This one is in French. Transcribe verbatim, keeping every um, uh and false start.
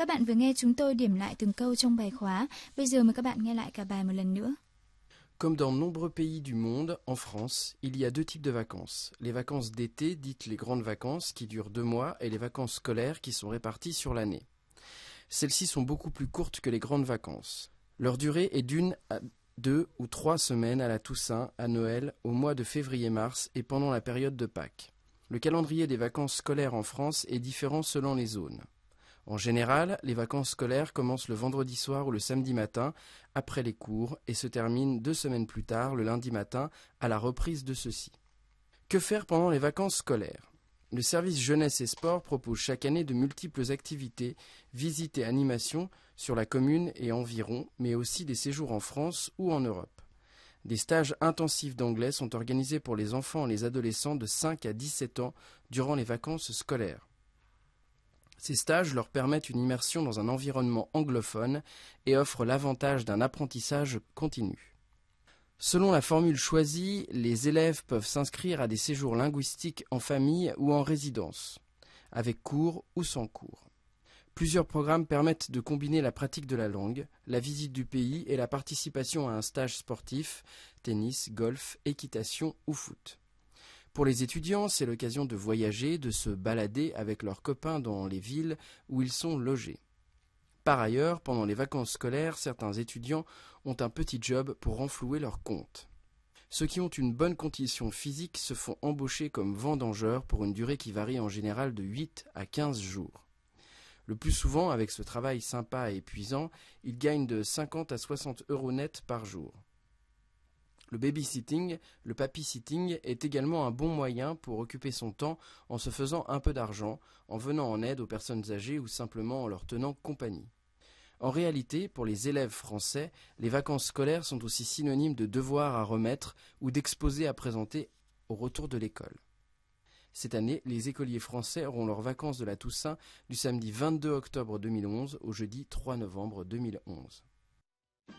Các bạn vừa nghe chúng tôi điểm lại từng câu trong bài khóa. Bây giờ mời các bạn nghe lại cả bài một lần nữa. Comme dans nombreux pays du monde, en France, il y a deux types de vacances. Les vacances d'été, dites les grandes vacances, qui durent deux mois, et les vacances scolaires qui sont réparties sur l'année. Celles-ci sont beaucoup plus courtes que les grandes vacances. Leur durée est d'une à deux ou trois semaines à la Toussaint, à Noël, au mois de février-mars et pendant la période de Pâques. Le calendrier des vacances scolaires en France est différent selon les zones. En général, les vacances scolaires commencent le vendredi soir ou le samedi matin, après les cours, et se terminent deux semaines plus tard, le lundi matin, à la reprise de ceux-ci. Que faire pendant les vacances scolaires ? Le service jeunesse et sport propose chaque année de multiples activités, visites et animations sur la commune et environ, mais aussi des séjours en France ou en Europe. Des stages intensifs d'anglais sont organisés pour les enfants et les adolescents de cinq à dix-sept ans durant les vacances scolaires. Ces stages leur permettent une immersion dans un environnement anglophone et offrent l'avantage d'un apprentissage continu. Selon la formule choisie, les élèves peuvent s'inscrire à des séjours linguistiques en famille ou en résidence, avec cours ou sans cours. Plusieurs programmes permettent de combiner la pratique de la langue, la visite du pays et la participation à un stage sportif, tennis, golf, équitation ou foot. Pour les étudiants, c'est l'occasion de voyager, de se balader avec leurs copains dans les villes où ils sont logés. Par ailleurs, pendant les vacances scolaires, certains étudiants ont un petit job pour renflouer leur compte. Ceux qui ont une bonne condition physique se font embaucher comme vendangeurs pour une durée qui varie en général de huit à quinze jours. Le plus souvent, avec ce travail sympa et épuisant, ils gagnent de cinquante à soixante euros net par jour. Le babysitting, le papy-sitting est également un bon moyen pour occuper son temps en se faisant un peu d'argent, en venant en aide aux personnes âgées ou simplement en leur tenant compagnie. En réalité, pour les élèves français, les vacances scolaires sont aussi synonymes de devoirs à remettre ou d'exposés à présenter au retour de l'école. Cette année, les écoliers français auront leurs vacances de la Toussaint du samedi vingt-deux octobre deux mille onze au jeudi trois novembre deux mille onze.